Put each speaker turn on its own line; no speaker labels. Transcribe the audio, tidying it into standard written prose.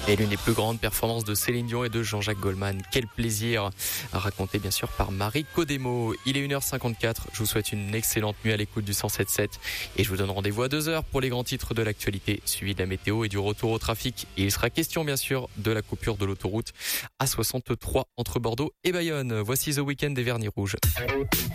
Et l'une des plus grandes performances de Céline Dion et de Jean-Jacques Goldman. Quel plaisir à raconter bien sûr par Marie Codemo. Il est 1h54. Je vous souhaite une excellente nuit à l'écoute du 107.7 et je vous donne rendez-vous à 2h pour les grands titres de l'actualité, suivi de la météo et du retour au trafic. Et il sera question bien sûr de la coupure de l'autoroute A63 entre Bordeaux et Bayonne. Voici The Weeknd des Vernis Rouges.